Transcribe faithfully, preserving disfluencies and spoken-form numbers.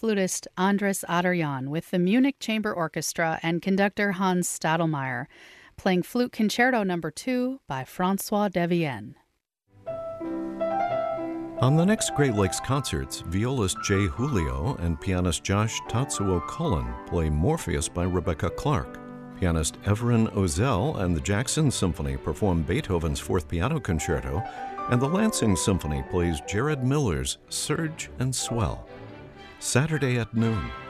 flutist Andres Adorjan with the Munich Chamber Orchestra and conductor Hans Stadelmeier, playing Flute Concerto Number two by François Devienne. On the next Great Lakes concerts, violist Jay Julio and pianist Josh Tatsuo Cullen play Morpheus by Rebecca Clark. Pianist Everin Ozell and the Jackson Symphony perform Beethoven's Fourth Piano Concerto, and the Lansing Symphony plays Jared Miller's Surge and Swell. Saturday at noon.